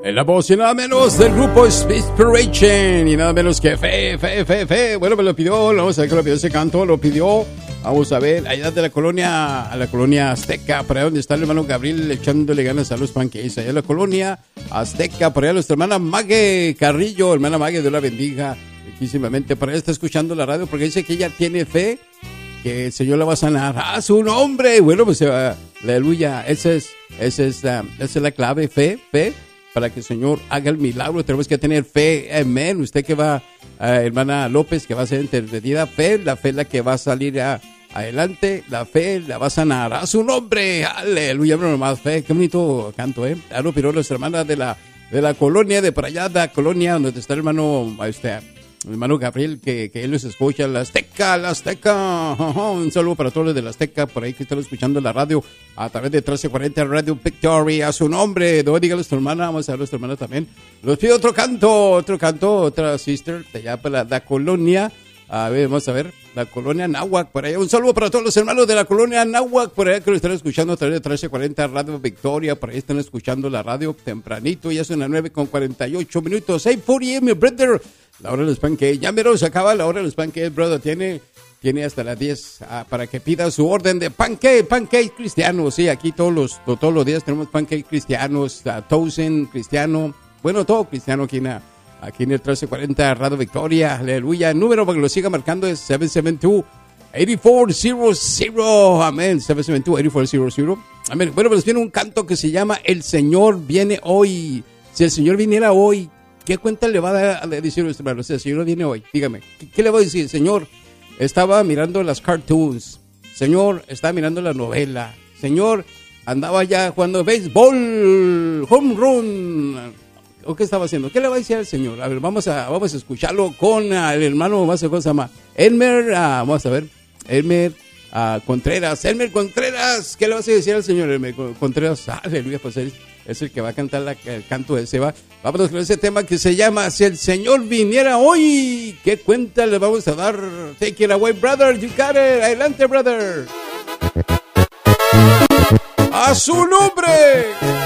En la voz y nada menos del grupo Inspiration y nada menos que fe. Bueno, me lo pidió, vamos a ver que lo pidió ese canto, lo pidió. Vamos a ver, allá de la colonia Azteca, por allá donde está el hermano Gabriel echándole ganas a los pancakes. Allá en la colonia Azteca, por allá nuestra hermana Mague Carrillo, hermana Mague, Dios la bendiga riquísimamente. Por allá está escuchando la radio porque dice que ella tiene fe que el Señor la va a sanar a su nombre. Bueno, pues aleluya, esa es la clave, fe. Para que el Señor haga el milagro, tenemos que tener fe, amén. Usted que va, hermana López, que va a ser intervenida, la fe la que va a salir adelante, la fe la va a sanar a su nombre, aleluya, pero nomás fe, qué bonito canto, Claro, pero nuestra hermana de la colonia, de por allá, de la colonia, donde está el hermano Gabriel, que él nos escucha, la Azteca, un saludo para todos los de la Azteca, por ahí que están escuchando la radio, a través de 1340 Radio Victory, a su nombre, dígale a tu hermana, vamos a ver a nuestra hermana también, nos pide otro canto, otra sister, de allá para la colonia, a ver, vamos a ver, la colonia Náhuac, por allá, un saludo para todos los hermanos de la colonia Náhuac, por allá que lo están escuchando a través de 1340 Radio Victoria, por ahí están escuchando la radio tempranito, ya son las 9:48, 8:40, mi brother. La hora de los pancakes, ya mero se acaba la hora de los pancakes, brother, tiene hasta las 10 para que pida su orden de pancakes cristianos, sí, aquí todos los días tenemos pancakes cristianos, tozen cristiano, bueno, todo cristiano aquí en el 1340 Radio Victoria, aleluya, el número para que lo siga marcando es 772-8400, amén, 772-8400, amén, bueno, pues viene un canto que se llama El Señor Viene Hoy, si el Señor viniera hoy, ¿qué cuenta le va a decir nuestro hermano? O sea, el Señor viene hoy, dígame. ¿Qué le voy a decir? Señor, estaba mirando las cartoons. Señor, estaba mirando la novela. Señor, andaba ya jugando béisbol, home run. ¿O qué estaba haciendo? ¿Qué le va a decir al Señor? A ver, vamos a escucharlo con el hermano, ¿cómo se llama? Elmer, vamos a ver. Elmer Contreras. Elmer Contreras, ¿qué le vas a decir al Señor? Elmer Contreras, aleluya, pues él es el que va a cantar el canto ese, va. Vámonos con ese tema que se llama Si el Señor viniera hoy. ¿Qué cuenta le vamos a dar? Take it away, brother. You got it. Adelante, brother. ¡A su nombre!